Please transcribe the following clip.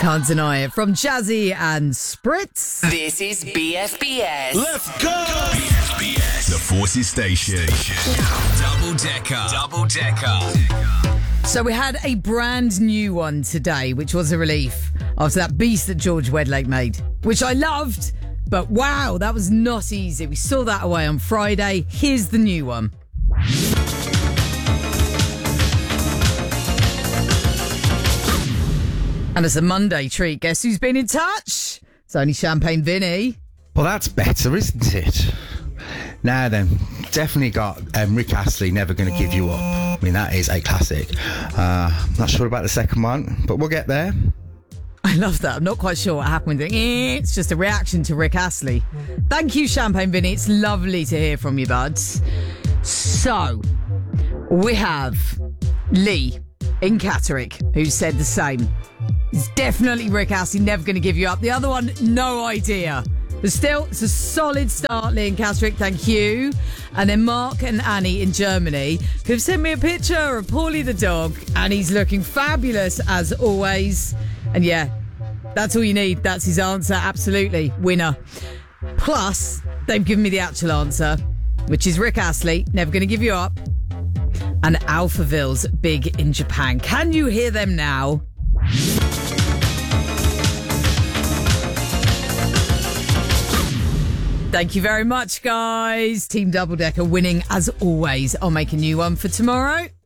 Can't deny it. From Jazzy and Spritz. This is BFBS. Let's go! BFBS, the Forces Station. Double Decker. So we had a brand new one today, which was a relief after that beast that George Wedlake made, which I loved, but wow, that was not easy. We saw that away on Friday. Here's the new one. And it's a Monday treat. Guess who's been in touch? It's only Champagne Vinny. Well, that's better, isn't it? Now then, definitely got Rick Astley, Never Gonna Give You Up. I mean, that is a classic. Not sure about the second one, but we'll get there. I love that. I'm not quite sure what happened. It's just a reaction to Rick Astley. Thank you, Champagne Vinny. It's lovely to hear from you, buds. So, we have Lee in Catterick, who said the same. It's definitely Rick Astley, Never Gonna Give You Up. The other one, no idea. But still, it's a solid start, Lee in Catterick, thank you. And then Mark and Annie in Germany, who've sent me a picture of Paulie the dog, and he's looking fabulous as always. And yeah, that's all you need. That's his answer. Absolutely. Winner. Plus, they've given me the actual answer, which is Rick Astley, Never Gonna Give You Up. And Alphaville's Big in Japan. Can you hear them now? Thank you very much, guys. Team Double Decker winning as always. I'll make a new one for tomorrow.